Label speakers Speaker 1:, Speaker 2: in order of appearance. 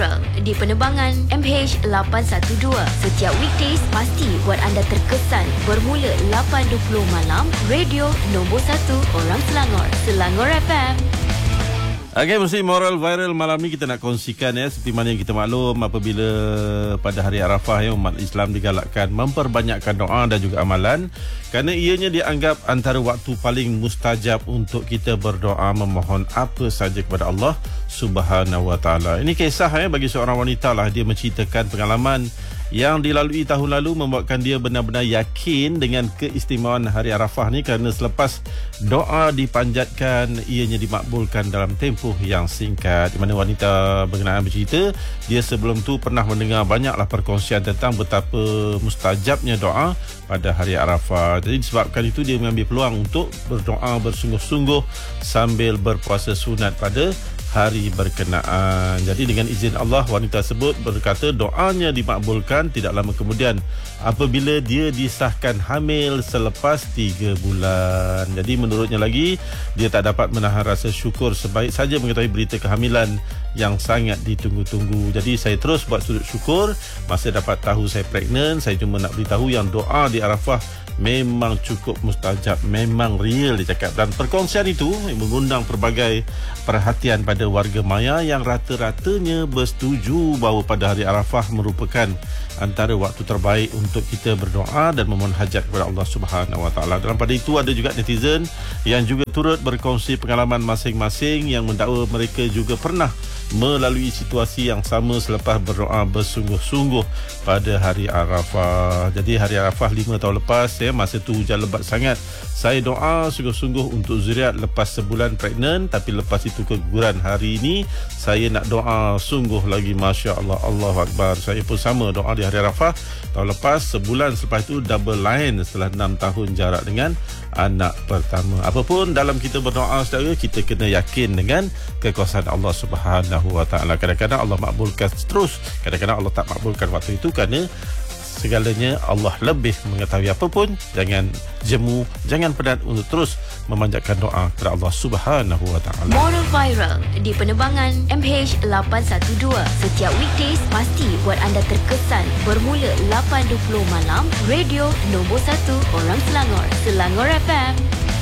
Speaker 1: viral di penerbangan MH812. Setiap weekdays pasti buat anda terkesan. Bermula 8.20 malam, radio nombor 1 orang Selangor, Selangor FM.
Speaker 2: Okey, mesti moral viral malam ni kita nak kongsikan seperti mana yang kita maklum apabila pada hari Arafah umat Islam digalakkan memperbanyakkan doa dan juga amalan kerana ianya dianggap antara waktu paling mustajab untuk kita berdoa memohon apa saja kepada Allah Subhanahu Wa Taala. Ini kisah bagi seorang wanita lah, dia menceritakan pengalaman yang dilalui tahun lalu membuatkan dia benar-benar yakin dengan keistimewaan hari Arafah ni kerana selepas doa dipanjatkan ianya dimakbulkan dalam tempoh yang singkat. Di mana wanita berkenaan bercerita dia sebelum tu pernah mendengar banyaklah perkongsian tentang betapa mustajabnya doa pada hari Arafah. Jadi disebabkan itu dia mengambil peluang untuk berdoa bersungguh-sungguh sambil berpuasa sunat pada hari berkenaan. Jadi dengan izin Allah, wanita tersebut berkata doanya dimakbulkan tidak lama kemudian apabila dia disahkan hamil selepas 3 bulan. Jadi menurutnya lagi, dia tak dapat menahan rasa syukur sebaik saja mengetahui berita kehamilan yang sangat ditunggu-tunggu. Jadi saya terus buat sujud syukur masa dapat tahu saya pregnant. Saya cuma nak beritahu yang doa di Arafah memang cukup mustajab, memang real dia cakap. Dan perkongsian itu mengundang pelbagai perhatian pada warga maya yang rata-ratanya bersetuju bahawa pada hari Arafah merupakan antara waktu terbaik untuk kita berdoa dan memohon hajat kepada Allah Subhanahu Wa Taala. Dalam pada itu ada juga netizen yang juga turut berkongsi pengalaman masing-masing yang mendakwa mereka juga pernah melalui situasi yang sama selepas berdoa bersungguh-sungguh pada hari Arafah. Jadi hari Arafah 5 tahun lepas, masa tu hujan lebat sangat. Saya doa sungguh-sungguh untuk zuriat lepas sebulan pregnant, tapi lepas itu keguguran. Hari ini saya nak doa sungguh lagi, Masya Allah, Allahu Akbar. Saya pun sama doa di hari Arafah tahun lepas, sebulan selepas itu double line setelah 6 tahun jarak dengan anak pertama. Apapun dalam kita berdoa, saudara, kita kena yakin dengan kekuasaan Allah Subhanahu Wa Taala. Kadang-kadang Allah makbulkan terus, kadang-kadang Allah tak makbulkan waktu itu kerana segalanya Allah lebih mengetahui. Apapun, jangan jemu, jangan penat untuk terus memanjatkan doa kepada Allah Subhanahu Wa Taala.
Speaker 1: Moral viral di penerbangan MH812. Setiap weekdays pasti buat anda terkesan. Bermula 8.20 malam, radio nombor 1 orang Selangor, Selangor FM.